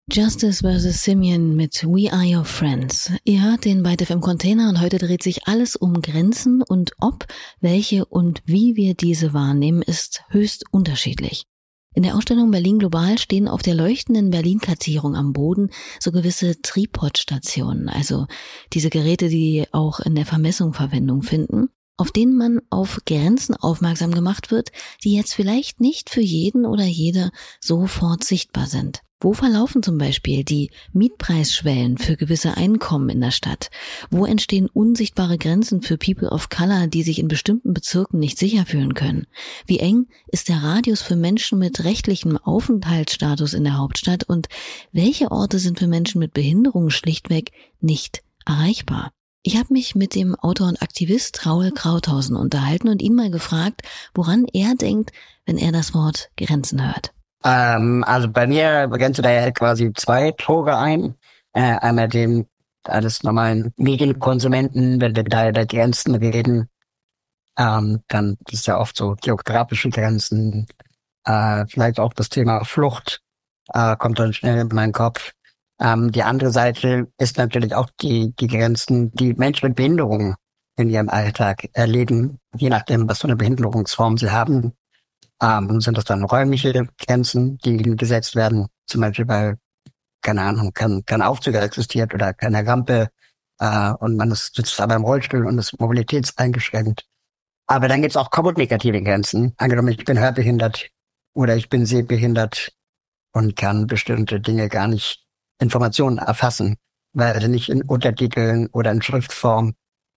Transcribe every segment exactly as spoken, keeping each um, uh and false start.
Justice versus. Simeon mit We Are Your Friends. Ihr hört den Byte F M Container und heute dreht sich alles um Grenzen und ob, welche und wie wir diese wahrnehmen, ist höchst unterschiedlich. In der Ausstellung Berlin Global stehen auf der leuchtenden Berlin-Kartierung am Boden so gewisse Tripod-Stationen, also diese Geräte, die auch in der Vermessung Verwendung finden, auf denen man auf Grenzen aufmerksam gemacht wird, die jetzt vielleicht nicht für jeden oder jede sofort sichtbar sind. Wo verlaufen zum Beispiel die Mietpreisschwellen für gewisse Einkommen in der Stadt? Wo entstehen unsichtbare Grenzen für People of Color, die sich in bestimmten Bezirken nicht sicher fühlen können? Wie eng ist der Radius für Menschen mit rechtlichem Aufenthaltsstatus in der Hauptstadt? Und welche Orte sind für Menschen mit Behinderungen schlichtweg nicht erreichbar? Ich habe mich mit dem Autor und Aktivist Raoul Krauthausen unterhalten und ihn mal gefragt, woran er denkt, wenn er das Wort Grenzen hört. Ähm, also bei mir begrenzt da quasi zwei Tore ein. Äh, einmal dem alles normalen Medienkonsumenten, wenn wir da über Grenzen reden, ähm, dann ist ja oft so geografische Grenzen, äh, vielleicht auch das Thema Flucht äh, kommt dann schnell in meinen Kopf. Ähm, die andere Seite ist natürlich auch die die Grenzen, die Menschen mit Behinderungen in ihrem Alltag erleben, je nachdem, was für eine Behinderungsform sie haben. Ähm, sind das dann räumliche Grenzen, die gesetzt werden, zum Beispiel weil, keine Ahnung, kein, kein Aufzug existiert oder keine Rampe äh, und man ist, sitzt aber im Rollstuhl und ist mobilitätseingeschränkt. Aber dann gibt es auch kommunikative Grenzen. Angenommen, ich bin hörbehindert oder ich bin sehbehindert und kann bestimmte Dinge gar nicht Informationen erfassen, weil sie nicht in Untertiteln oder in Schriftform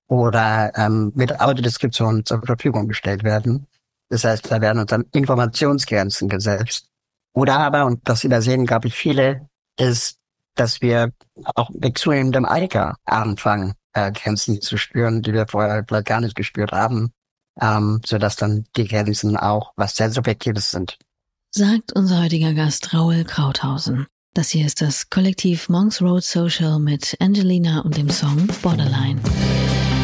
oder ähm, mit Audiodeskription zur Verfügung gestellt werden. Das heißt, da werden uns dann Informationsgrenzen gesetzt. Oder aber, und das übersehen, glaube ich, viele, ist, dass wir auch mit zunehmendem Alter anfangen, äh, Grenzen zu spüren, die wir vorher vielleicht gar nicht gespürt haben, ähm, sodass dann die Grenzen auch was sehr Subjektives sind. Sagt unser heutiger Gast Raoul Krauthausen. Das hier ist das Kollektiv Monks Road Social mit Angelina und dem Song Borderline.